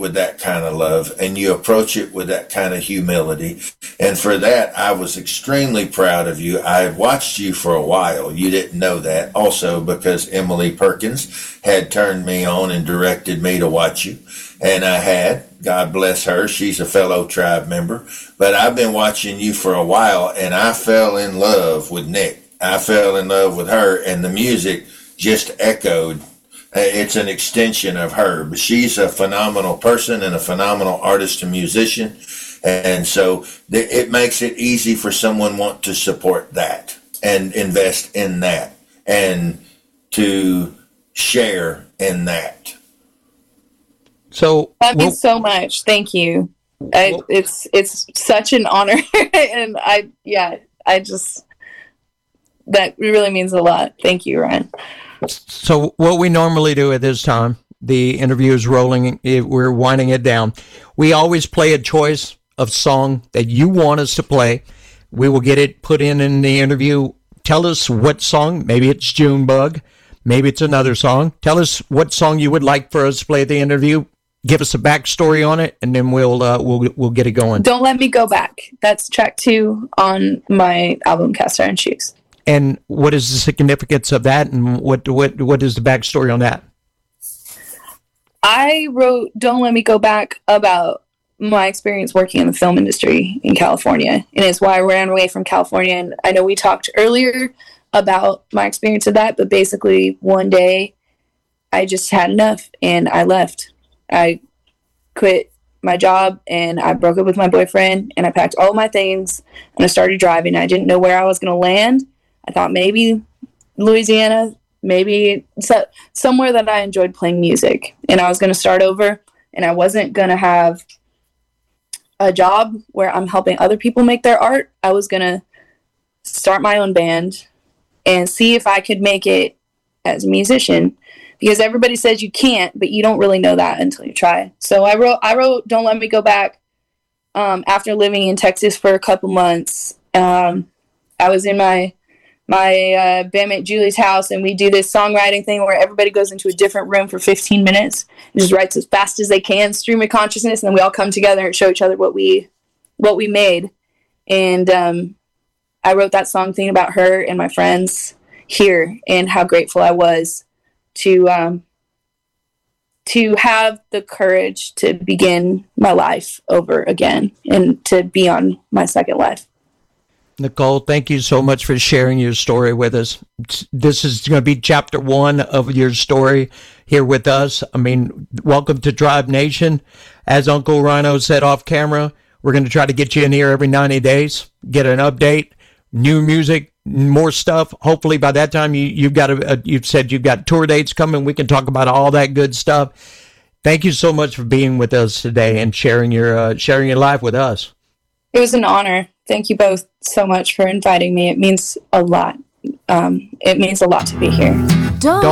with that kind of love and you approach it with that kind of humility. And for that, I was extremely proud of you. I had watched you for a while. You didn't know that. Also, because Emily Perkins had turned me on and directed me to watch you. And I had, God bless her, she's a fellow tribe member. But I've been watching you for a while, and I fell in love with Nick. I fell in love with her, and the music just echoed. It's an extension of her, but she's a phenomenal person and a phenomenal artist and musician. And so it makes it easy for someone want to support that and invest in that and to share in that. So that means so much. Thank you. It's such an honor. And that really means a lot. Thank you, Ryan. So what we normally do at this time, the interview is rolling, we're winding it down. We always play a choice of song that you want us to play. We will get it put in the interview. Tell us what song. Maybe it's Junebug. Maybe it's another song. Tell us what song you would like for us to play at the interview. Give us a backstory on it, and then we'll get it going. Don't Let Me Go Back. That's track 2 on my album Cast Iron Shoes. And what is the significance of that, and what is the backstory on that? I wrote Don't Let Me Go Back about my experience working in the film industry in California, and it's why I ran away from California. And I know we talked earlier about my experience of that, but basically one day I just had enough and I left. I quit my job and I broke up with my boyfriend and I packed all my things and I started driving. I didn't know where I was going to land. I thought maybe Louisiana, maybe somewhere that I enjoyed playing music. And I was going to start over, and I wasn't going to have a job where I'm helping other people make their art. I was going to start my own band and see if I could make it as a musician, because everybody says you can't, but you don't really know that until you try. So I wrote Don't Let Me Go Back after living in Texas for a couple months. I was in my bandmate Julie's house, and we do this songwriting thing where everybody goes into a different room for 15 minutes and just writes as fast as they can, stream of consciousness, and then we all come together and show each other what we made. And I wrote that song thinking about her and my friends here and how grateful I was to have the courage to begin my life over again and to be on my second life. Nicole, thank you so much for sharing your story with us. This is going to be chapter 1 of your story here with us. I mean, welcome to Tribe Nation. As Uncle Rhino said off camera, we're going to try to get you in here every 90 days, get an update, new music, more stuff. Hopefully by that time you've said you've got tour dates coming. We can talk about all that good stuff. Thank you so much for being with us today and sharing your life with us. It was an honor. Thank you both so much for inviting me. It means a lot. It means a lot to be here. Don't